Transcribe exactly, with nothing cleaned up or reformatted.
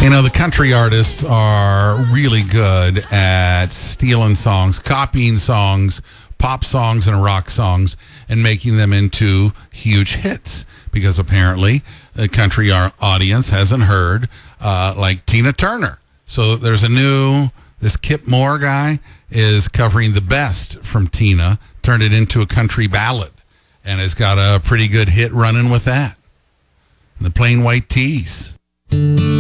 You know, the country artists are really good at stealing songs, copying songs, pop songs and rock songs, and making them into huge hits. Because apparently the country audience hasn't heard uh, like Tina Turner. So there's a new, this Kip Moore guy is covering the best from Tina, turned it into a country ballad, and has got a pretty good hit running with that. The Plain White Tees.